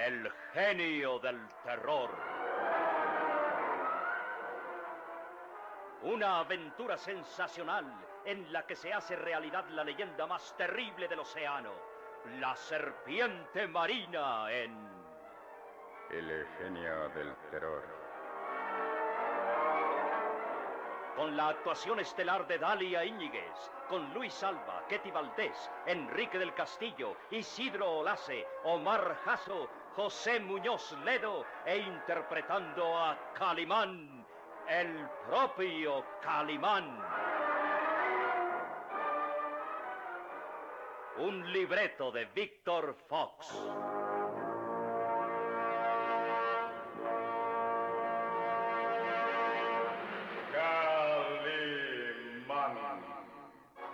El genio del terror. Una aventura sensacional en la que se hace realidad la leyenda más terrible del océano, la serpiente marina en... El genio del terror. Con la actuación estelar de Dalia Íñiguez, con Luis Alba, Ketty Valdés, Enrique del Castillo, Isidro Olase, Omar Jasso, José Muñoz Ledo e interpretando a Calimán, el propio Calimán. Un libreto de Víctor Fox. Calimán.